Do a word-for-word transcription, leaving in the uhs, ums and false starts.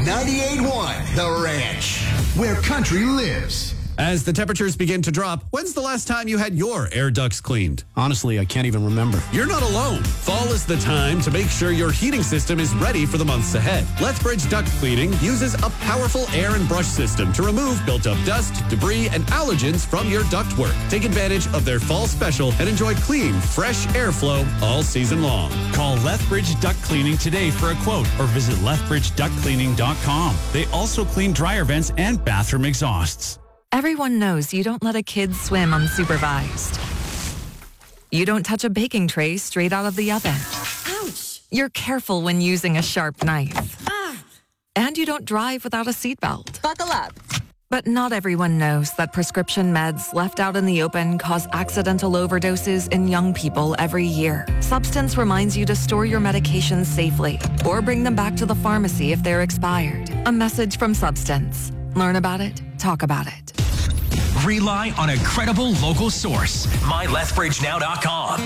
ninety-eight point one The Ranch, where country lives. As the temperatures begin to drop, when's the last time you had your air ducts cleaned? Honestly, I can't even remember. You're not alone. Fall is the time to make sure your heating system is ready for the months ahead. Lethbridge Duct Cleaning uses a powerful air and brush system to remove built-up dust, debris, and allergens from your ductwork. Take advantage of their fall special and enjoy clean, fresh airflow all season long. Call Lethbridge Duct Cleaning today for a quote or visit lethbridge duct cleaning dot com. They also clean dryer vents and bathroom exhausts. Everyone knows you don't let a kid swim unsupervised. You don't touch a baking tray straight out of the oven. Ouch! You're careful when using a sharp knife. Ah! And you don't drive without a seatbelt. Buckle up. But not everyone knows that prescription meds left out in the open cause accidental overdoses in young people every year. Substance reminds you to store your medications safely or bring them back to the pharmacy if they're expired. A message from Substance. Learn about it. Talk about it. Rely on a credible local source. my lethbridge now dot com.